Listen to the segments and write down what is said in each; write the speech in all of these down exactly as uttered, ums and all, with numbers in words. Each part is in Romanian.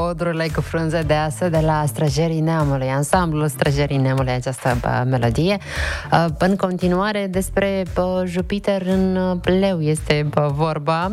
Podurile cu frunze de asă de la Străjerii Neamului, ansamblul Străjerii Neamului, această bă, melodie. În continuare despre bă, Jupiter în leu este bă, vorba.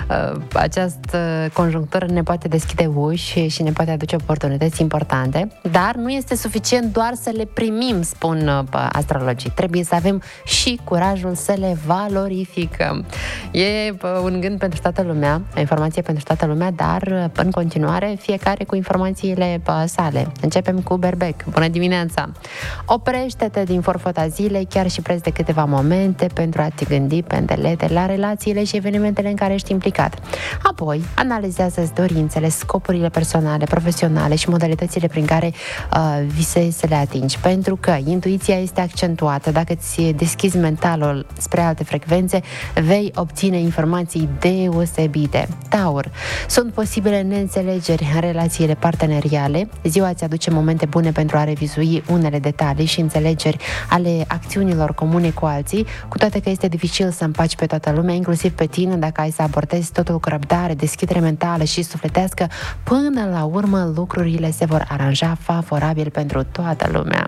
Această conjunctură ne poate deschide uși și ne poate aduce oportunități importante, dar nu este suficient doar să le primim, spun bă, astrologii. Trebuie să avem și curajul să le valorificăm. E bă, un gând pentru toată lumea, o informație pentru toată lumea, dar în continuare fiecare cu informațiile bă, sale. Începem cu Berbec. Bună dimineața! Oprește-te din forfota zilei, chiar și preț de câteva momente pentru a te gândi pendelete la relațiile și evenimentele în care ești implicat. Apoi, analizează-ți dorințele, scopurile personale, profesionale și modalitățile prin care uh, visezi să le atingi. Pentru că intuiția este accentuată. Dacă îți deschizi mentalul spre alte frecvențe, vei obține informații deosebite. Taur. Sunt posibile neînțelegeri în relațiile parteneriale. Ziua îți aduce momente bune pentru a revizui unele detalii și înțelegeri ale acțiunilor comune cu alții, cu toate că este dificil să împaci pe toată lumea, inclusiv pe tine, dacă ai să abordezi totul cu răbdare, deschidere mentală și sufletească. Până la urmă, lucrurile se vor aranja favorabil pentru toată lumea.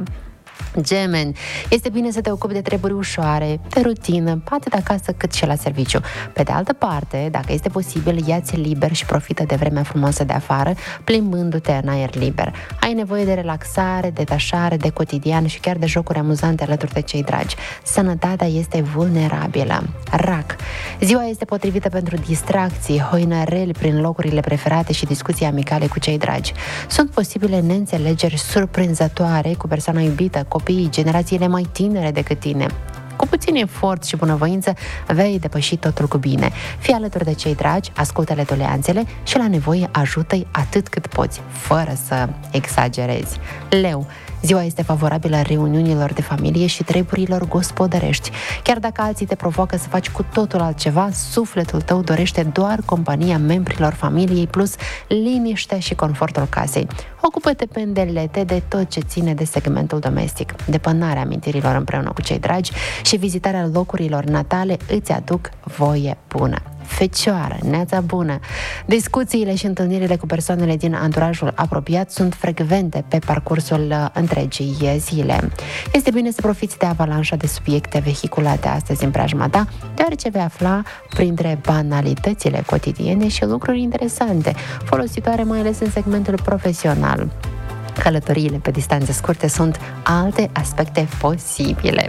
Gemeni, este bine să te ocupi de treburi ușoare, de rutină, atât acasă cât și la serviciu. Pe de altă parte, dacă este posibil, ia-ți liber și profită de vremea frumoasă de afară, plimbându-te în aer liber. Ai nevoie de relaxare, detașare, de cotidian și chiar de jocuri amuzante alături de cei dragi. Sănătatea este vulnerabilă. Rac, ziua este potrivită pentru distracții, hoinăreli prin locurile preferate și discuții amicale cu cei dragi. Sunt posibile neînțelegeri surprinzătoare cu persoana iubită, copiii, generațiile mai tinere decât tine. Cu puțin efort și bunăvoință vei depăși totul cu bine. Fii alături de cei dragi, ascultă-le doleanțele și la nevoie ajută-i atât cât poți, fără să exagerezi. Leu, ziua este favorabilă reuniunilor de familie și treburilor gospodărești. Chiar dacă alții te provoacă să faci cu totul altceva, sufletul tău dorește doar compania membrilor familiei plus liniște și confortul casei. Ocupă-te pendelete de tot ce ține de segmentul domestic. Depănarea amintirilor împreună cu cei dragi și vizitarea locurilor natale îți aduc voie bună. Fecioară, neața bună. Discuțiile și întâlnirile cu persoanele din anturajul apropiat sunt frecvente pe parcursul întregii zile. Este bine să profiți de avalanșa de subiecte vehiculate astăzi în preajma ta, deoarece vei afla printre banalitățile cotidiene și lucruri interesante, folositoare mai ales în segmentul profesional. Călătoriile pe distanțe scurte sunt alte aspecte posibile.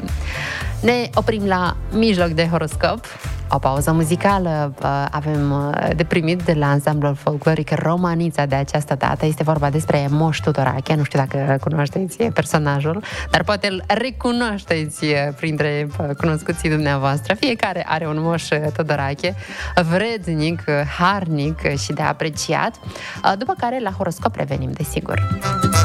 Ne oprim la mijloc de horoscop. O pauză muzicală avem de primit de la ansamblul folcloric Romanița de această dată. Este vorba despre Moș Tudorache. Nu știu dacă cunoașteți personajul, dar poate îl recunoașteți printre cunoscuții dumneavoastră. Fiecare are un Moș Tudorache vrednic, harnic și de apreciat. După care la horoscop revenim, desigur.